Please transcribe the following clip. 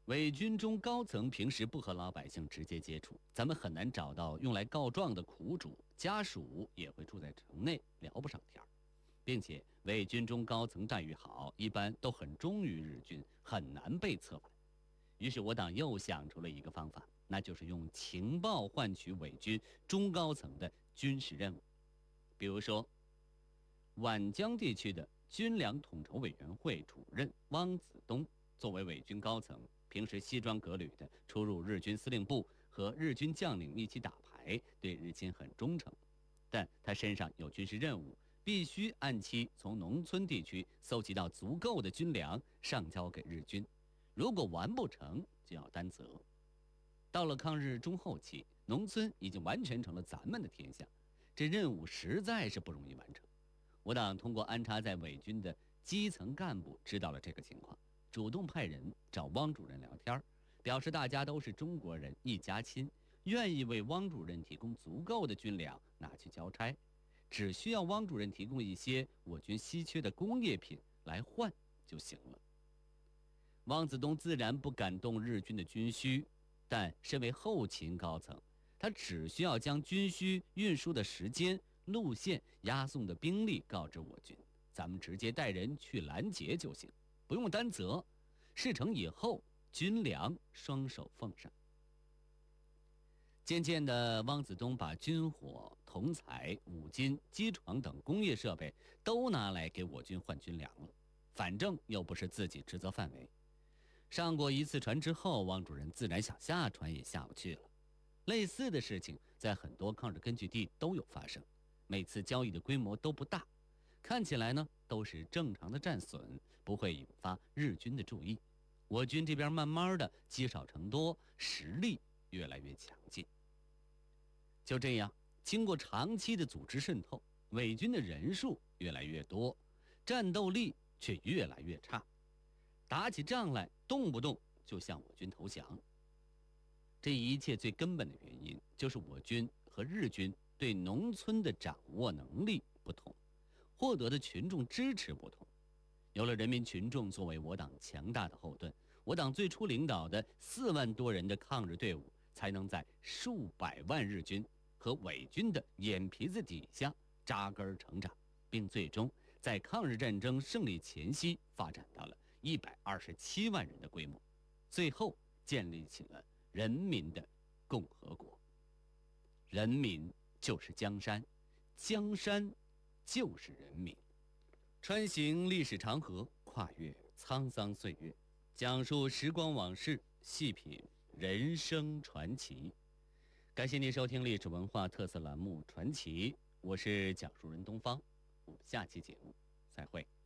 伪军中高层平时不和老百姓直接接触，咱们很难找到用来告状的苦主，家属也会住在城内，聊不上天，并且伪军中高层待遇好，一般都很忠于日军，很难被策反。于是我党又想出了一个方法，那就是用情报换取伪军中高层的军事任务。比如说，皖江地区的军粮统筹委员会主任汪子东作为伪军高层，平时西装革履的出入日军司令部，和日军将领一起打牌，对日军很忠诚。但他身上有军事任务，必须按期从农村地区搜集到足够的军粮，上交给日军。如果完不成，就要担责。到了抗日中后期，农村已经完全成了咱们的天下，这任务实在是不容易完成。我党通过安插在伪军的基层干部知道了这个情况，主动派人找汪主任聊天，表示大家都是中国人，一家亲，愿意为汪主任提供足够的军粮拿去交差，只需要汪主任提供一些我军稀缺的工业品来换就行了。汪子东自然不敢动日军的军需，但身为后勤高层，他只需要将军需运输的时间、路线、押送的兵力告知我军，咱们直接带人去拦截就行，不用担责。事成以后，军粮双手奉上。渐渐的，汪子东把军火、铜材、五金、机床等工业设备都拿来给我军换军粮了，反正又不是自己职责范围。上过一次船之后，汪主任自然想下船也下不去了。类似的事情在很多抗日根据地都有发生，每次交易的规模都不大，看起来呢都是正常的战损，不会引发日军的注意。我军这边慢慢的积少成多，实力越来越强劲。就这样，经过长期的组织渗透，伪军的人数越来越多，战斗力却越来越差，打起仗来动不动就向我军投降。这一切最根本的原因就是我军和日军对农村的掌握能力不同，获得的群众支持不同。有了人民群众作为我党强大的后盾，我党最初领导的4万多人的抗日队伍才能在数百万日军和伪军的眼皮子底下扎根成长，并最终在抗日战争胜利前夕发展到了127万人的规模，最后建立起了人民的共和国。人民就是江山，江山就是人民。穿行历史长河，跨越沧桑岁月，讲述时光往事，细品人生传奇。感谢您收听历史文化特色栏目《传奇》，我是讲述人东方，我们下期节目再会。